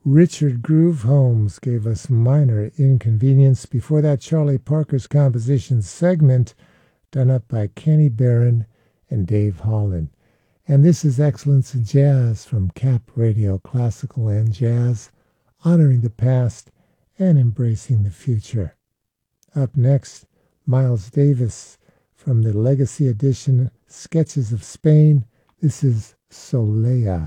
Richard Groove Holmes gave us Minor Inconvenience. Before that, Charlie Parker's composition Segment, done up by Kenny Barron and Dave Holland. And this is Excellence in Jazz from Cap Radio, classical and jazz, honoring the past and embracing the future. Up next, Miles Davis from the Legacy Edition, Sketches of Spain. This is Soleá.